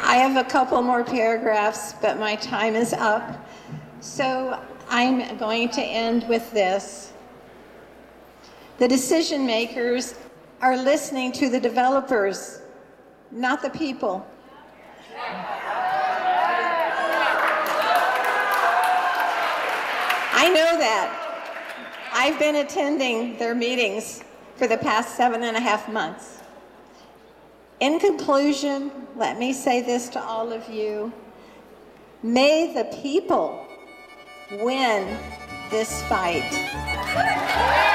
I have a couple more paragraphs, but my time is up. So I'm going to end with this. The decision makers are listening to the developers, not the people. I know that. I've been attending their meetings for the past 7.5 months. In conclusion, let me say this to all of you. May the people win this fight.